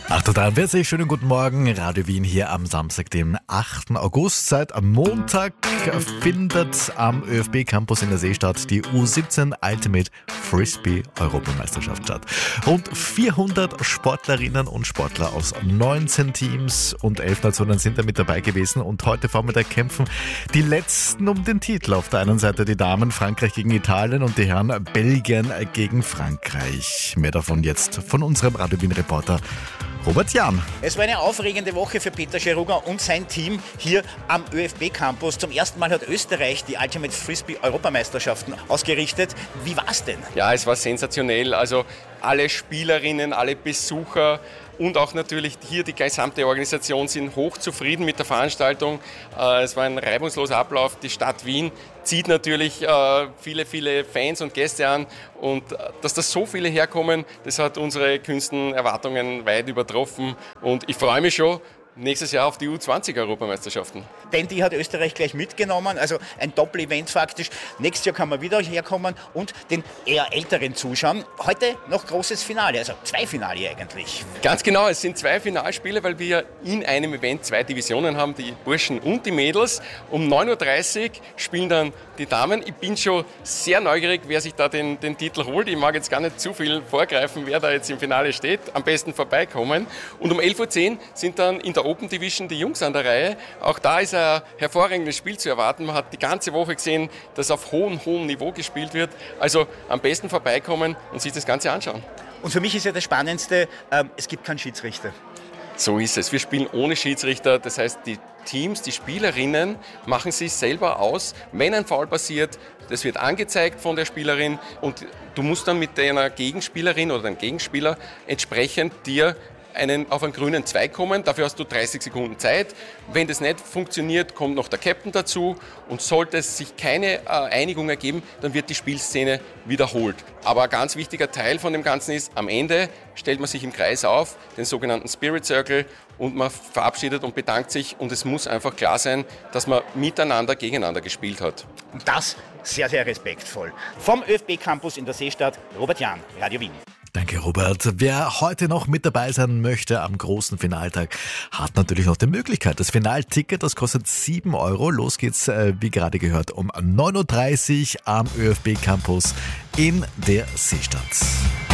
8.43 Uhr, schönen guten Morgen. Radio Wien hier am Samstag, dem 8. August. Seit am Montag findet am ÖFB-Campus in der Seestadt die U17 Ultimate Frisbee-Europameisterschaft statt. Rund 400 Sportlerinnen und Sportler aus 19 Teams und 11 Nationen sind da mit dabei gewesen. Und heute Vormittag kämpfen die Letzten um den Titel. Auf der einen Seite die Damen, Frankreich gegen Italien, und die Herren, Belgien gegen Frankreich. Mehr davon jetzt von unserem Radio Wien-Reporter Robert Jahn. Es war eine aufregende Woche für Peter Scheruga und sein Team hier am ÖFB-Campus. Zum ersten Mal hat Österreich die Ultimate Frisbee-Europameisterschaften ausgerichtet. Wie war's denn? Ja, es war sensationell. Also alle Spielerinnen, alle Besucher und auch natürlich hier die gesamte Organisation sind hochzufrieden mit der Veranstaltung. Es war ein reibungsloser Ablauf. Die Stadt Wien zieht natürlich viele Fans und Gäste an. Und dass da so viele herkommen, das hat unsere kühnsten Erwartungen weit übertroffen. Und ich freue mich schon nächstes Jahr auf die U20-Europameisterschaften. Denn die hat Österreich gleich mitgenommen, also ein Doppel-Event faktisch. Nächstes Jahr kann man wieder herkommen und den eher älteren zuschauen. Heute noch großes Finale, also 2 Finale eigentlich. Ganz genau, es sind 2 Finalspiele, weil wir in einem Event 2 Divisionen haben, die Burschen und die Mädels. Um 9.30 Uhr spielen dann die Damen. Ich bin schon sehr neugierig, wer sich da den Titel holt. Ich mag jetzt gar nicht zu viel vorgreifen, wer da jetzt im Finale steht. Am besten vorbeikommen. Und um 11.10 Uhr sind dann in der Open Division die Jungs an der Reihe. Auch da ist ein hervorragendes Spiel zu erwarten. Man hat die ganze Woche gesehen, dass auf hohem Niveau gespielt wird. Also am besten vorbeikommen und sich das Ganze anschauen. Und für mich ist ja das Spannendste, es gibt keinen Schiedsrichter. So ist es. Wir spielen ohne Schiedsrichter. Das heißt, die Teams, die Spielerinnen machen sich selber aus. Wenn ein Foul passiert, das wird angezeigt von der Spielerin und du musst dann mit deiner Gegenspielerin oder deinem Gegenspieler entsprechend dir auf einen grünen Zweig kommen. Dafür hast du 30 Sekunden Zeit. Wenn das nicht funktioniert, kommt noch der Captain dazu. Und sollte es sich keine Einigung ergeben, dann wird die Spielszene wiederholt. Aber ein ganz wichtiger Teil von dem Ganzen ist, am Ende stellt man sich im Kreis auf, den sogenannten Spirit Circle, und man verabschiedet und bedankt sich. Und es muss einfach klar sein, dass man miteinander, gegeneinander gespielt hat. Und das sehr, sehr respektvoll. Vom ÖFB-Campus in der Seestadt, Robert Jahn, Radio Wien. Danke, Robert. Wer heute noch mit dabei sein möchte am großen Finaltag, hat natürlich noch die Möglichkeit. Das Finalticket, das kostet 7 Euro. Los geht's, wie gerade gehört, um 9.30 Uhr am ÖFB-Campus in der Seestadt.